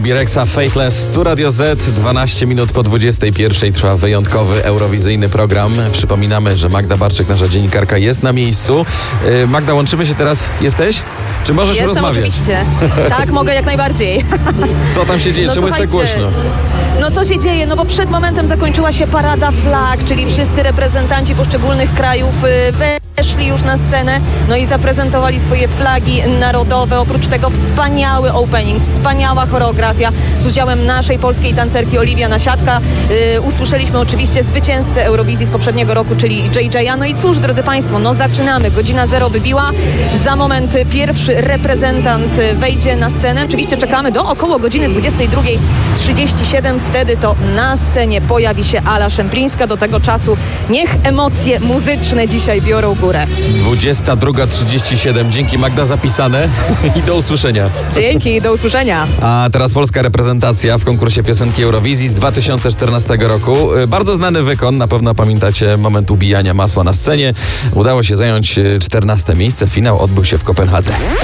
Birexa Faithless, tu Radio Z, 12 minut po 21 trwa wyjątkowy eurowizyjny program. Przypominamy, że Magda Barczyk, nasza dziennikarka, jest na miejscu. Magda, łączymy się teraz. Jesteś? Czy możesz rozmawiać? Oczywiście. Tak, mogę jak najbardziej. Co tam się dzieje? Czemu jest tak głośno? No co się dzieje? No bo przed momentem zakończyła się parada flag, czyli wszyscy reprezentanci poszczególnych krajów weszli już na scenę, no i zaprezentowali swoje flagi narodowe. Oprócz tego wspaniały opening, wspaniała choreografia z udziałem naszej polskiej tancerki Oliwia Nasiadka. Usłyszeliśmy oczywiście zwycięzcę Eurowizji z poprzedniego roku, czyli JJ'a. No i cóż, drodzy Państwo, no zaczynamy. Godzina 0 wybiła. Za moment pierwszy reprezentant wejdzie na scenę. Oczywiście czekamy do około godziny 22:37. Wtedy to na scenie pojawi się Ala Szemplińska. Do tego czasu niech emocje muzyczne dzisiaj biorą górę. 22:37. Dzięki, Magda, zapisane i do usłyszenia. Dzięki, do usłyszenia. A teraz polska reprezentacja w konkursie piosenki Eurowizji z 2014 roku. Bardzo znany wykon, na pewno pamiętacie moment ubijania masła na scenie. Udało się zająć 14 miejsce. Finał odbył się w Kopenhadze.